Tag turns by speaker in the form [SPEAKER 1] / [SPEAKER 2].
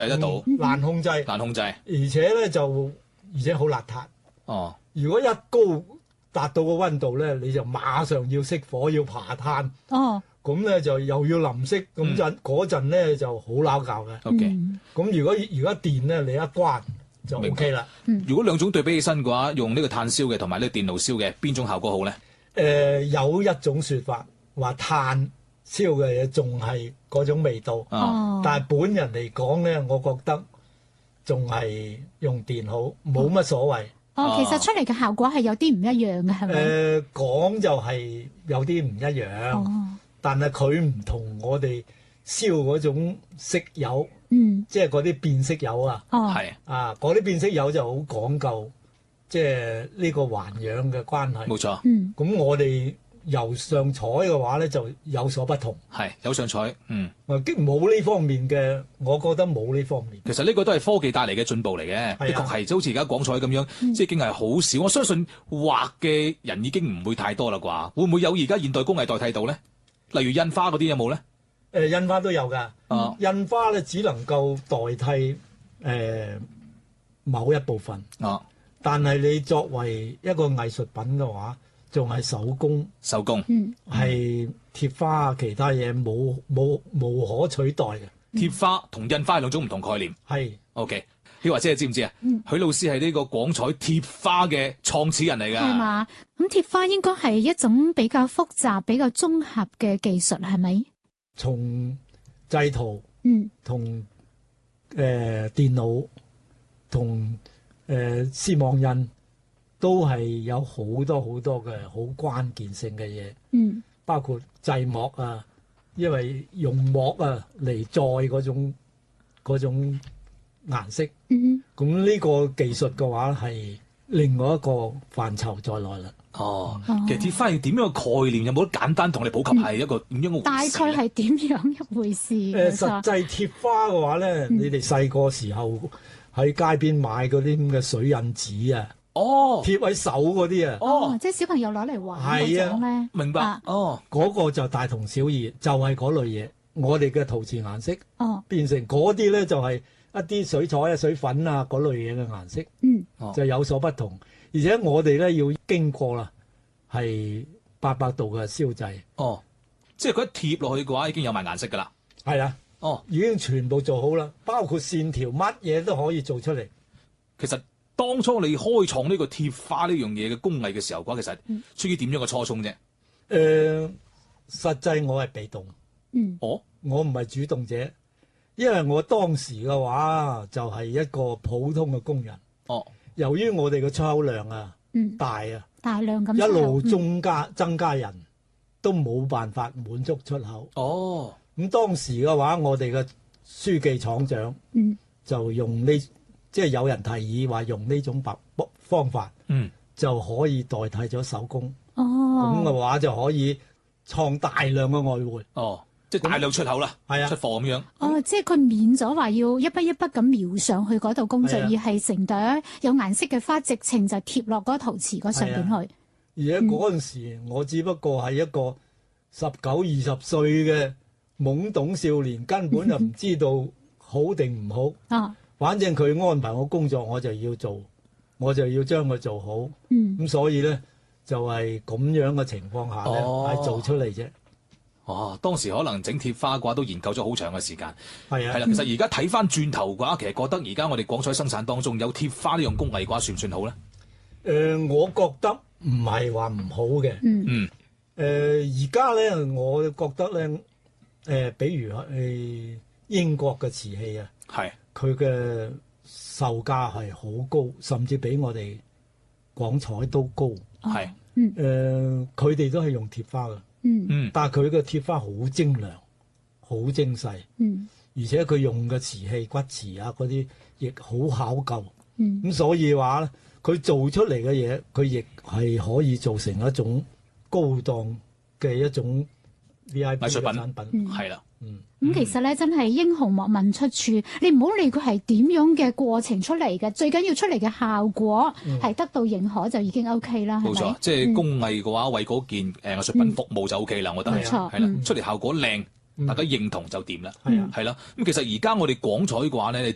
[SPEAKER 1] 睇得到，
[SPEAKER 2] 難控制，
[SPEAKER 1] 難控制，
[SPEAKER 2] 而且咧而且好邋遢。
[SPEAKER 1] 哦，
[SPEAKER 2] 如果一高達到個溫度咧，你就馬上要熄火，要爬炭。
[SPEAKER 3] 哦，
[SPEAKER 2] 咁咧就又要淋熄，咁嗰陣咧就好撈教嘅。
[SPEAKER 1] OK，
[SPEAKER 2] 咁如果電咧，你一關就 OK 啦。
[SPEAKER 1] 如果兩種對比起身嘅話，用呢個炭燒嘅同埋呢個電爐燒嘅，邊種效果好咧？
[SPEAKER 2] 有一種説法話炭燒嘅嘢仲係嗰種味道，但係本人嚟講咧，我覺得仲係用電好，冇乜所謂。
[SPEAKER 3] 其實出嚟嘅效果係有啲唔一樣嘅，係咪？
[SPEAKER 2] 講就係有啲唔一樣，但係佢唔同我哋燒嗰種色油，即係嗰啲變色油啊，
[SPEAKER 1] 係
[SPEAKER 2] 嗰啲變色油就好講究，即係呢個環氧嘅關係。
[SPEAKER 1] 冇錯。
[SPEAKER 2] 咁我哋油上彩嘅話咧，就有所不同。
[SPEAKER 1] 係有上彩，
[SPEAKER 2] 冇呢方面嘅，我覺得冇呢方面。
[SPEAKER 1] 其實呢個都係科技帶嚟嘅進步嚟嘅，的確係，就好似而家廣彩咁樣，即係已經係好少。我相信畫嘅人已經唔會太多啦啩，會唔會有而家現代工藝代替到咧？例如印花嗰啲有冇咧？
[SPEAKER 2] 印花都有㗎。印花咧只能夠代替某一部分。但係你作為一個藝術品嘅話，仲係手工，係貼花啊，其他嘢無可取代嘅。
[SPEAKER 1] 貼花同印花係兩種唔同概念。
[SPEAKER 2] 係
[SPEAKER 1] OK，曉華姐知唔知啊？許老師係呢個廣彩貼花嘅創始人嚟㗎。
[SPEAKER 3] 係嘛？咁貼花應該係一種比較複雜、比較綜合嘅技術，係咪？
[SPEAKER 2] 從製圖，同電腦，同絲網印。都係有好多嘅好關鍵性嘅嘢，包括製膜啊，因為用膜啊嚟載嗰種顏色，咁呢個技術嘅話係另外一個範疇在內啦。
[SPEAKER 1] 其實貼花係點樣嘅概念？有冇得簡單同你普及係一個點樣嘅回事？
[SPEAKER 3] 大概係點樣一回事？
[SPEAKER 2] 實際貼花嘅話咧，你哋細個時候喺街邊買嗰啲咁嘅水印紙啊。貼喺手嗰啲啊！
[SPEAKER 3] 即係小朋友攞嚟玩嗰種咧。
[SPEAKER 1] 明白。
[SPEAKER 2] 嗰個就大同小異，就係嗰類嘢。我哋嘅陶瓷顏色，變成嗰啲咧就係一啲水彩啊、水粉啊嗰類嘢嘅顏色，就有所不同。而且我哋咧要經過啦，係800度嘅燒製。
[SPEAKER 1] 即係佢一貼落去嘅話，已經有埋顏色㗎啦。
[SPEAKER 2] 係啦。已經全部做好啦，包括線條，乜嘢都可以做出嚟。
[SPEAKER 1] 其實。當初你開創呢個貼花呢樣嘢嘅工藝嘅時候嘅話，其實出於點樣嘅初衷啫？
[SPEAKER 2] 實際我係被動。
[SPEAKER 1] 我
[SPEAKER 2] 唔係主動者，因為我當時嘅話就係一個普通嘅工人。由於我哋嘅出口量大啊，
[SPEAKER 3] 大量咁
[SPEAKER 2] 一路增加人，都冇辦法滿足出口。咁當時嘅話，我哋嘅書記廠長就用呢。即係有人提議話用呢種方法，就可以代替咗手工。咁嘅話就可以創大量嘅外匯。
[SPEAKER 1] 即係大量出口啦，出貨咁樣。
[SPEAKER 3] 即係佢免咗話要一筆一筆咁描上去嗰度工序，而係成朵有顏色嘅花，直情就貼落嗰陶瓷嗰上邊去。
[SPEAKER 2] 而且嗰陣時，我只不過係一個19、20歲嘅懵懂少年，根本就唔知道好定唔好。反正佢安排我工作，我就要做，我就要將佢做好。咁所以咧就係咁樣嘅情況下咧，係做出嚟啫。
[SPEAKER 1] 當時可能整貼花嘅話，都研究咗好長嘅時間。
[SPEAKER 2] 係啊，
[SPEAKER 1] 係啦。其實而家睇翻轉頭嘅話，其實覺得而家我哋廣彩生產當中有貼花呢樣工藝嘅話，算唔算好咧？
[SPEAKER 2] 我覺得唔係話唔好嘅。而家咧，我覺得咧，比如英國嘅瓷器啊，佢嘅售價係好高，甚至比我哋廣彩都高。佢哋都係用貼花嘅。但係佢嘅貼花好精良，好精細。而且佢用嘅瓷器、骨瓷啊嗰啲，亦好考究。咁所以話咧，佢做出嚟嘅嘢，佢亦係可以做成一種高檔嘅一種 VIP 嘅產品。
[SPEAKER 1] 係啦。
[SPEAKER 3] 咁其實咧，真係英雄莫問出處，你唔好理佢係點樣嘅過程出嚟嘅，最緊要出嚟嘅效果係得到認可就已經 OK 啦。
[SPEAKER 1] 冇錯，即係工藝嘅話，為嗰件藝術品服務就 OK 啦。我覺得係啦，出嚟效果靚，大家認同就掂啦。係啦。咁其實而家我哋廣彩嘅話咧，你